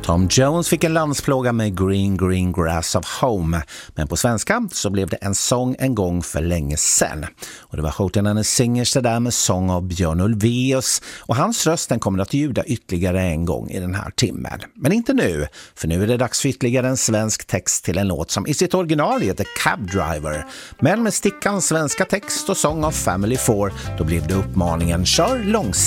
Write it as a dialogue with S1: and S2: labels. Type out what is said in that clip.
S1: Tom Jones fick en landsplåga med Green Green Grass of Home, men på svenska så blev det En sång en gång för länge sedan. Och det var Houghton and the Singers det där med sång av Björn Ulvaeus, och hans rösten kommer att ljuda ytterligare en gång i den här timmen. Men inte nu, för nu är det dags för ytterligare en svensk text till en låt som i sitt original heter Cab Driver. Men med stickans svenska text och sång av Family 4, då blev det uppmaningen kör långsamt.